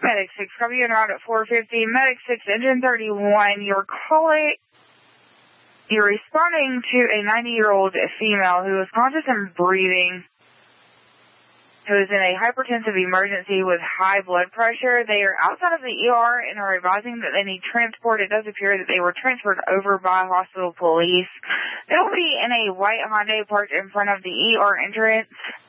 Medic 6, copy you en route at 450. Medic 6, engine 31. You're responding to a 90-year-old female who is conscious and breathing, who is in a hypertensive emergency with high blood pressure. They are outside of the ER and are advising that they need transport. It does appear that they were transferred over by hospital police. They'll be in a white Hyundai parked in front of the ER entrance.